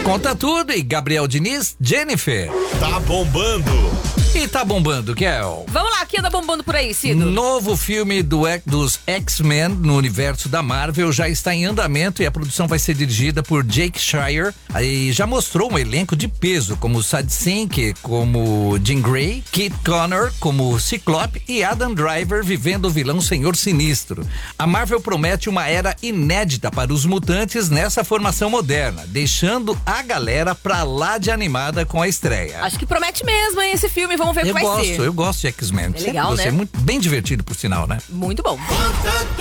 Conta tudo e Gabriel Diniz, Jennifer. Tá bombando. E tá bombando, Kel. Vamos lá, quem anda bombando por aí, Cido? Novo filme dos X-Men no universo da Marvel já está em andamento e a produção vai ser dirigida por Jake Schreier. Aí já mostrou um elenco de peso, como Sad Sink, como Jean Grey, Kit Connor como Ciclope e Adam Driver vivendo o vilão Senhor Sinistro. A Marvel promete uma era inédita para os mutantes nessa formação moderna, deixando a galera pra lá de animada com a estreia. Acho que promete mesmo, hein, esse filme. Vamos ver o que vai ser. Eu gosto de X-Men. É legal, né? Muito bem divertido, por sinal, né? Muito bom.